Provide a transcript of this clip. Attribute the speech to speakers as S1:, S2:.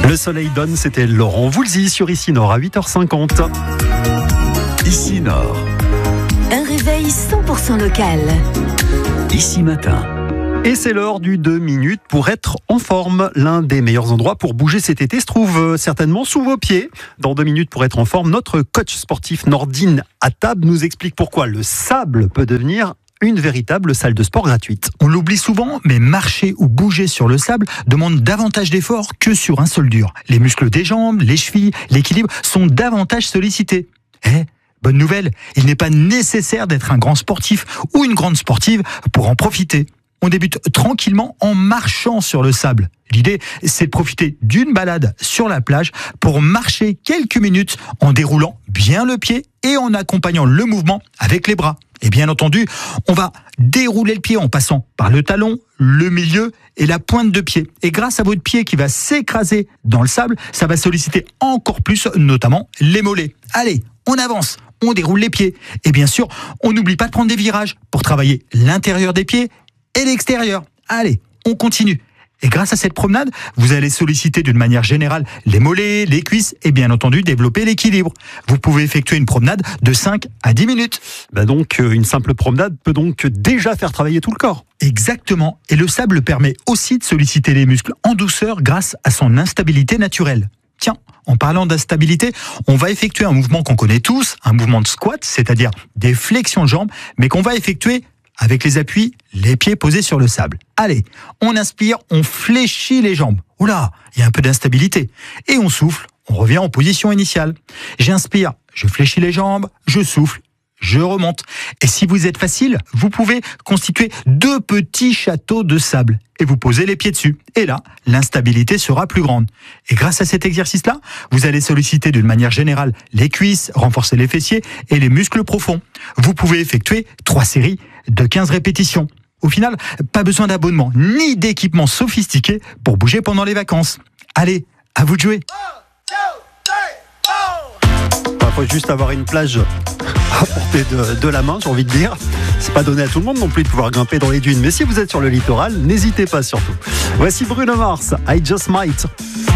S1: Le soleil donne, c'était Laurent Voulzy sur Ici Nord à 8h50.
S2: Ici Nord,
S3: Un réveil 100% local.
S2: Ici Matin.
S1: Et c'est l'heure du 2 minutes pour être en forme. L'un des meilleurs endroits pour bouger cet été se trouve certainement sous vos pieds. Dans 2 minutes pour être en forme, notre coach sportif Nordine Attab nous explique pourquoi le sable peut devenir une véritable salle de sport gratuite.
S4: On l'oublie souvent, mais marcher ou bouger sur le sable demande davantage d'efforts que sur un sol dur. Les muscles des jambes, les chevilles, l'équilibre sont davantage sollicités. Bonne nouvelle, il n'est pas nécessaire d'être un grand sportif ou une grande sportive pour en profiter. On débute tranquillement en marchant sur le sable. L'idée, c'est de profiter d'une balade sur la plage pour marcher quelques minutes en déroulant bien le pied et en accompagnant le mouvement avec les bras. Et bien entendu, on va dérouler le pied en passant par le talon, le milieu et la pointe de pied. Et grâce à votre pied qui va s'écraser dans le sable, ça va solliciter encore plus, notamment les mollets. Allez, on avance, on déroule les pieds. Et bien sûr, on n'oublie pas de prendre des virages pour travailler l'intérieur des pieds et l'extérieur. Allez, on continue. Et grâce à cette promenade, vous allez solliciter d'une manière générale les mollets, les cuisses et bien entendu développer l'équilibre. Vous pouvez effectuer une promenade de 5 à 10 minutes.
S1: Donc une simple promenade peut donc déjà faire travailler tout le corps.
S4: Exactement. Et le sable permet aussi de solliciter les muscles en douceur grâce à son instabilité naturelle. Tiens, en parlant d'instabilité, on va effectuer un mouvement qu'on connaît tous, un mouvement de squat, c'est-à-dire des flexions de jambes, mais qu'on va effectuer avec les appuis, les pieds posés sur le sable. Allez, on inspire, on fléchit les jambes. Oula, il y a un peu d'instabilité. Et on souffle, on revient en position initiale. J'inspire, je fléchis les jambes, je souffle, je remonte. Et si vous êtes facile, vous pouvez constituer 2 petits châteaux de sable et vous posez les pieds dessus. Et là, l'instabilité sera plus grande. Et grâce à cet exercice-là, vous allez solliciter d'une manière générale les cuisses, renforcer les fessiers et les muscles profonds. Vous pouvez effectuer 3 séries de 15 répétitions. Au final, pas besoin d'abonnement ni d'équipement sophistiqué pour bouger pendant les vacances. Allez, à vous de jouer.
S1: Il faut juste avoir une plage à portée de la main, j'ai envie de dire. C'est pas donné à tout le monde non plus de pouvoir grimper dans les dunes. Mais si vous êtes sur le littoral, n'hésitez pas surtout. Voici Bruno Mars, I Just Might.